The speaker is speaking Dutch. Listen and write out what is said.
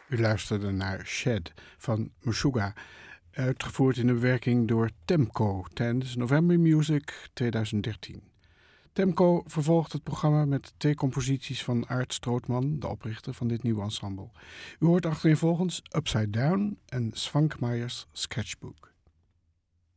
U luisterde naar Shed van Meshuggah, uitgevoerd in de bewerking door Temco tijdens November Music 2013. Temco vervolgt het programma met 2 composities van Aart Strootman, de oprichter van dit nieuwe ensemble. U hoort achtereenvolgens Upside Down en Svankmeyer's Sketchbook.